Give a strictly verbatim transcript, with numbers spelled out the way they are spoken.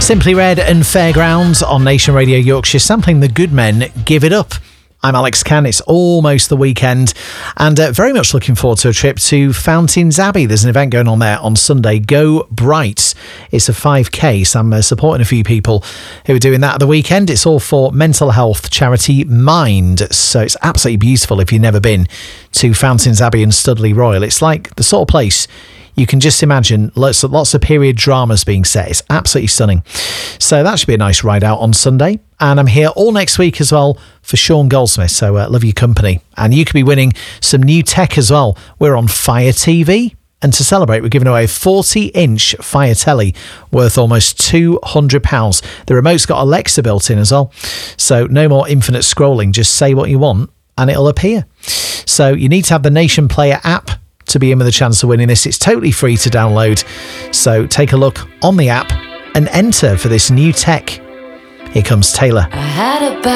Simply Red and Fairgrounds on Nation Radio Yorkshire, sampling the Good Men, Give It Up. I'm Alex Cann. It's almost the weekend and uh, very much looking forward to a trip to Fountains Abbey. There's an event going on there on Sunday, Go Bright. It's a five K, so I'm uh, supporting a few people who are doing that at the weekend. It's all for mental health charity Mind, so it's absolutely beautiful if you've never been to Fountains Abbey in Studley Royal. It's like the sort of place you can just imagine lots of, lots of period dramas being set. It's absolutely stunning. So that should be a nice ride out on Sunday. And I'm here all next week as well for Sean Goldsmith. So uh, love your company. And you could be winning some new tech as well. We're on Fire T V. And to celebrate, we're giving away a forty-inch Fire Telly worth almost two hundred pounds. The remote's got Alexa built in as well. So no more infinite scrolling. Just say what you want and it'll appear. So you need to have the Nation Player app to be in with a chance of winning this. It's totally free to download. So take a look on the app and enter for this new tech. Here comes Taylor. I had a bad